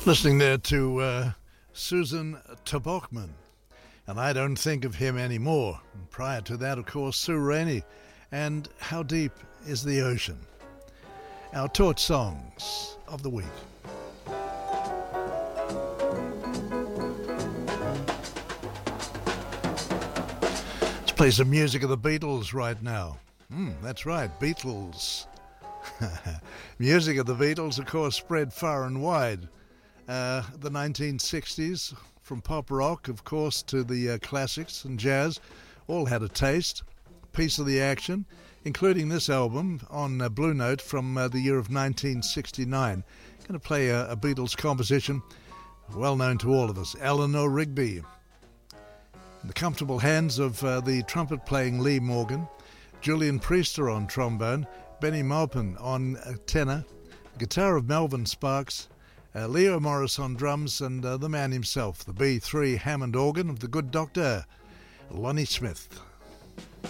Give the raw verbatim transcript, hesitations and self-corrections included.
Listening there to uh, Susan Tobocman, and I don't think of him anymore. And prior to that, of course, Sue Rainey, and How Deep is the Ocean? Our torch songs of the week. Let's play some music of the Beatles right now. Mm, that's right, Beatles. Music of the Beatles, of course, spread far and wide. Uh, the nineteen sixties, from pop rock, of course, to the uh, classics and jazz, all had a taste, piece of the action, including this album on uh, Blue Note from uh, the year of nineteen sixty-nine. Going to play a, a Beatles composition, well known to all of us, Eleanor Rigby. In the comfortable hands of uh, the trumpet-playing Lee Morgan, Julian Priester on trombone, Benny Maupin on uh, tenor, guitar of Melvin Sparks, Uh, Leo Morris on drums, and uh, the man himself, the B three Hammond organ of the good doctor, Lonnie Smith.